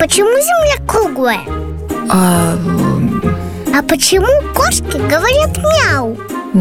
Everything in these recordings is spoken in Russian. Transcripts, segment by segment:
почему Земля круглая? А почему кошки говорят мяу?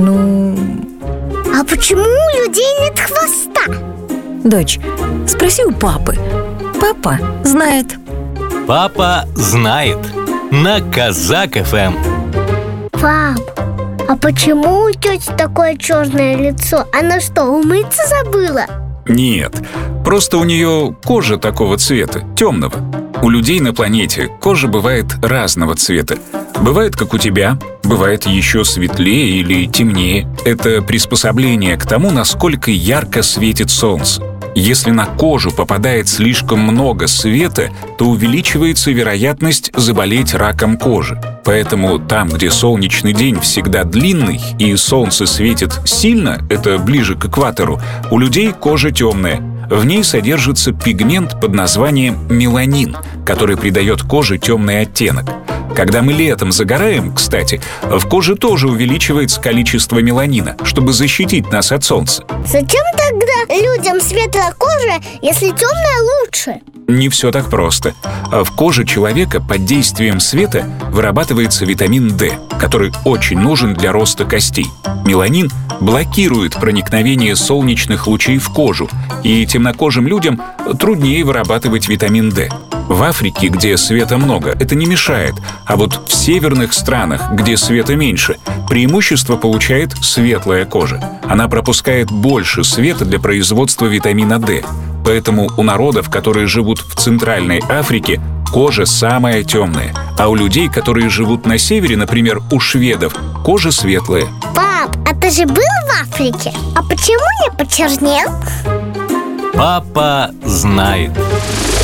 А почему у людей нет хвоста? Дочь, спроси у папы. Папа знает. Папа знает. На Казак ФМ. Пап, а почему у тети такое черное лицо? Она что, умыться забыла? Нет, просто у нее кожа такого цвета, темного. У людей на планете кожа бывает разного цвета. Бывает, как у тебя, бывает еще светлее или темнее. Это приспособление к тому, насколько ярко светит солнце. Если на кожу попадает слишком много света, то увеличивается вероятность заболеть раком кожи. Поэтому там, где солнечный день всегда длинный и солнце светит сильно, это ближе к экватору, у людей кожа темная. В ней содержится пигмент под названием меланин, который придает коже темный оттенок. Когда мы летом загораем, кстати, в коже тоже увеличивается количество меланина, чтобы защитить нас от солнца. Зачем тогда людям светлая кожа, если темная лучше? Не все так просто. В коже человека под действием света вырабатывается витамин D, который очень нужен для роста костей. Меланин блокирует проникновение солнечных лучей в кожу, и темнокожим людям труднее вырабатывать витамин D. В Африке, где света много, это не мешает, а вот в северных странах, где света меньше, преимущество получает светлая кожа. Она пропускает больше света для производства витамина D. Поэтому у народов, которые живут в Центральной Африке, кожа самая темная. А у людей, которые живут на севере, например, у шведов, кожа светлая. Пап, а ты же был в Африке? А почему не почернел? Папа знает.